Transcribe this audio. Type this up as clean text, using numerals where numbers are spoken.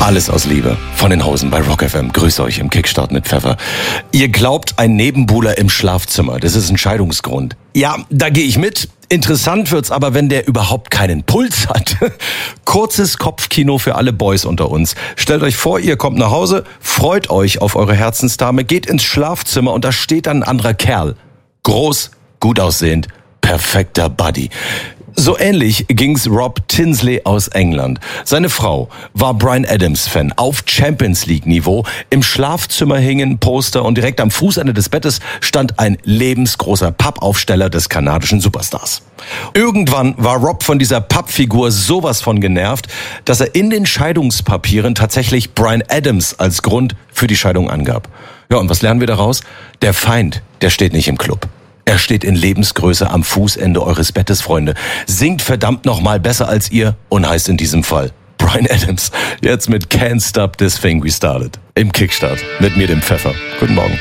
Alles aus Liebe. Von den Hausen bei Rock FM. Grüß euch im Kickstart mit Pfeffer. Ihr glaubt, ein Nebenbuhler im Schlafzimmer, das ist ein Scheidungsgrund. Ja, da gehe ich mit. Interessant wird's aber, wenn der überhaupt keinen Puls hat. Kurzes Kopfkino für alle Boys unter uns. Stellt euch vor, ihr kommt nach Hause, freut euch auf eure Herzensdame, geht ins Schlafzimmer und da steht dann ein anderer Kerl. Groß, gut aussehend, perfekter Buddy. So ähnlich ging's Rob Tinsley aus England. Seine Frau war Bryan Adams-Fan auf Champions-League-Niveau. Im Schlafzimmer hingen Poster und direkt am Fußende des Bettes stand ein lebensgroßer Pappaufsteller des kanadischen Superstars. Irgendwann war Rob von dieser Pappfigur sowas von genervt, dass er in den Scheidungspapieren tatsächlich Bryan Adams als Grund für die Scheidung angab. Ja, und was lernen wir daraus? Der Feind, der steht nicht im Club. Er steht in Lebensgröße am Fußende eures Bettes, Freunde. Singt verdammt nochmal besser als ihr und heißt in diesem Fall Bryan Adams. Jetzt mit Can't Stop This Thing We Started. Im Kickstart mit mir, dem Pfeffer. Guten Morgen.